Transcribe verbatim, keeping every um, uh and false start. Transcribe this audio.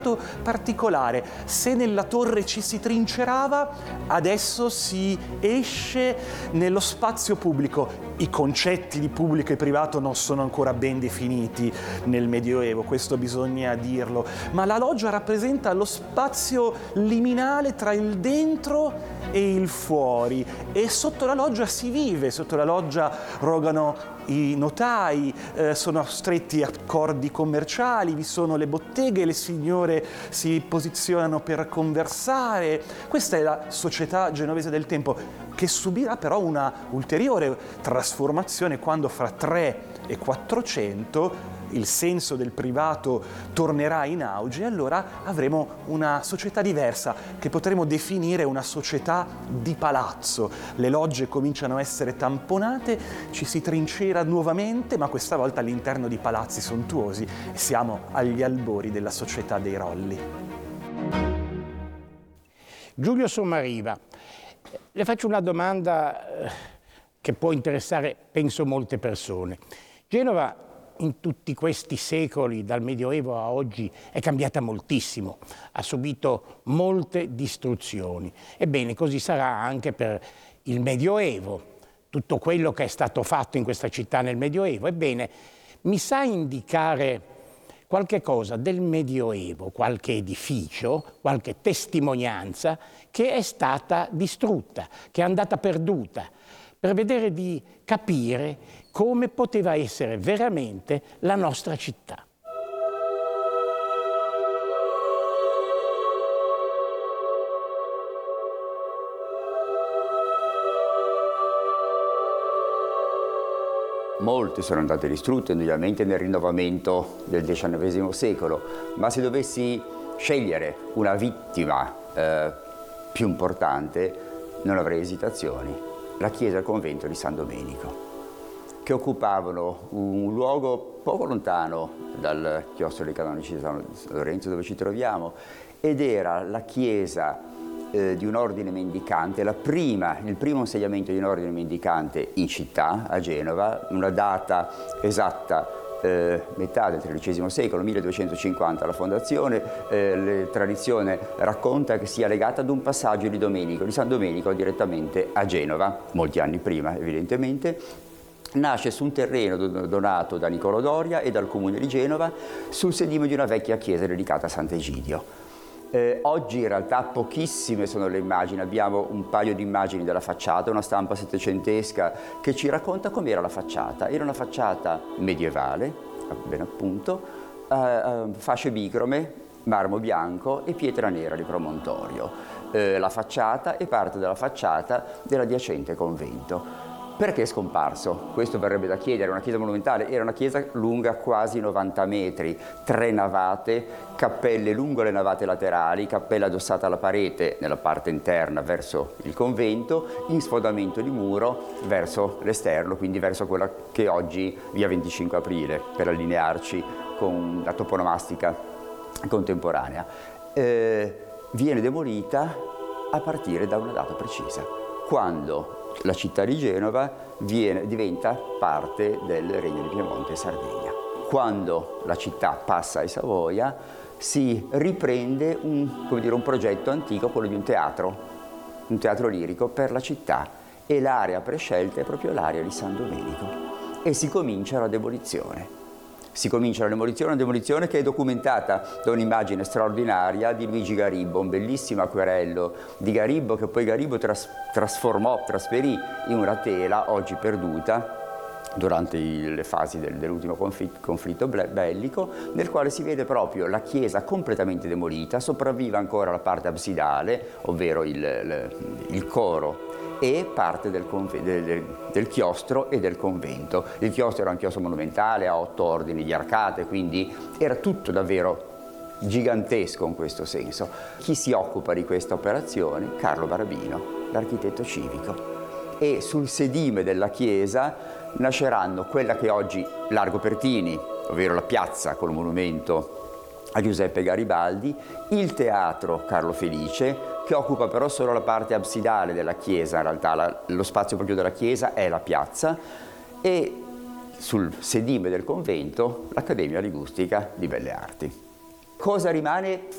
particolare. Se nella torre ci si trincerava, adesso si esce nello spazio pubblico. I concetti di pubblico e privato non sono ancora ben definiti nel Medioevo, questo bisogna dirlo, ma la loggia rappresenta lo spazio liminale tra il dentro e il fuori, e sotto la loggia si vive, sotto la loggia rogano i notai, eh, sono stretti accordi commerciali, vi sono le botteghe, le signore si posizionano per conversare. Questa è la società genovese del tempo, che subirà però una ulteriore trasformazione quando fra tre e quattrocento il senso del privato tornerà in auge, e allora avremo una società diversa che potremo definire una società di palazzo. Le logge cominciano a essere tamponate, ci si trincera nuovamente, ma questa volta all'interno di palazzi sontuosi, e siamo agli albori della società dei Rolli. Giulio Sommariva, le faccio una domanda che può interessare, penso, molte persone. Genova in tutti questi secoli, dal Medioevo a oggi, è cambiata moltissimo, ha subito molte distruzioni. Ebbene, così sarà anche per il Medioevo, tutto quello che è stato fatto in questa città nel Medioevo. Ebbene, mi sa indicare qualche cosa del Medioevo, qualche edificio, qualche testimonianza che è stata distrutta, che è andata perduta, per vedere di capire come poteva essere veramente la nostra città. Molte sono andate distrutte, indubbiamente, nel rinnovamento del diciannovesimo secolo, ma se dovessi scegliere una vittima eh, più importante, non avrei esitazioni. La chiesa e il convento di San Domenico, che occupavano un luogo poco lontano dal chiostro dei canonici di San Lorenzo, dove ci troviamo, ed era la chiesa eh, di un ordine mendicante, la prima, il primo insediamento di un ordine mendicante in città, a Genova, una data esatta, Eh, metà del tredicesimo secolo, milleduecentocinquanta la fondazione. Eh, la tradizione racconta che sia legata ad un passaggio di Domenico, di San Domenico, direttamente a Genova, molti anni prima evidentemente. Nasce su un terreno donato da Niccolò Doria e dal comune di Genova, sul sedime di una vecchia chiesa dedicata a Sant'Egidio. Eh, oggi in realtà pochissime sono le immagini, abbiamo un paio di immagini della facciata, una stampa settecentesca che ci racconta com'era la facciata. Era una facciata medievale, ben appunto, eh, eh, fasce bicrome, marmo bianco e pietra nera di promontorio. Eh, la facciata e parte della facciata dell'adiacente convento. Perché è scomparso? Questo verrebbe da chiedere. Una chiesa monumentale, era una chiesa lunga quasi novanta metri, tre navate, cappelle lungo le navate laterali, cappella addossata alla parete nella parte interna verso il convento, in sfondamento di muro verso l'esterno, quindi verso quella che oggi via venticinque aprile, per allinearci con la toponomastica contemporanea. Eh, viene demolita a partire da una data precisa, quando la città di Genova viene, diventa parte del Regno di Piemonte e Sardegna. Quando la città passa ai Savoia si riprende un, come dire, un progetto antico, quello di un teatro, un teatro lirico per la città, e l'area prescelta è proprio l'area di San Domenico, e si comincia la demolizione. Si comincia la demolizione, una demolizione che è documentata da un'immagine straordinaria di Luigi Garibbo, un bellissimo acquerello di Garibbo che poi Garibbo tras trasformò, trasferì in una tela oggi perduta durante i, le fasi del, dell'ultimo conflitto, conflitto bellico, nel quale si vede proprio la chiesa completamente demolita, sopravvive ancora la parte absidale, ovvero il, il, il coro, e parte del, del, del chiostro e del convento. Il chiostro era un chiostro monumentale a otto ordini di arcate, quindi era tutto davvero gigantesco in questo senso. Chi si occupa di questa operazione? Carlo Barabino, l'architetto civico. E sul sedime della chiesa nasceranno quella che oggi Largo Pertini, ovvero la piazza col monumento a Giuseppe Garibaldi, il teatro Carlo Felice, che occupa però solo la parte absidale della chiesa, in realtà la, lo spazio proprio della chiesa è la piazza, e sul sedime del convento l'Accademia Linguistica di Belle Arti. Cosa rimane